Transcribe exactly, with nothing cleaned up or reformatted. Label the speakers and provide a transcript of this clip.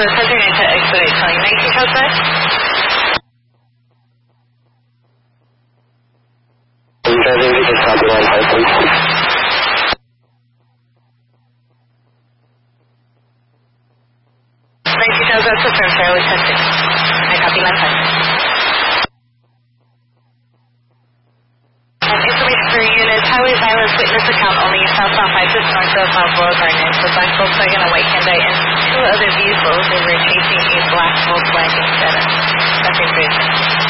Speaker 1: Southern into Expedite calling nineteen Southwest.
Speaker 2: Driving to the top line, please.
Speaker 1: nineteen Southwest, confirm fairway ten six. I copy line five. Um, information for units, highway violence witness account only, southbound five six north of Mount Boulevard, and for black Volkswagen, a white Hyundai, and two other vehicles. They were chasing a black Volkswagen Jetta. Nothing crazy.